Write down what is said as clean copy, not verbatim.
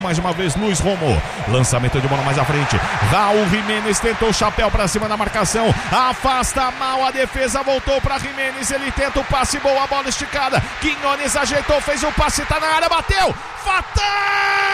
Mais uma vez Luiz Romo, lançamento de bola mais à frente, Raul Jimenez tentou o chapéu pra cima da marcação, afasta mal a defesa, voltou pra Jimenez, ele tenta o passe, boa bola esticada, Quinones ajeitou, fez o passe, tá na área, bateu, fatal!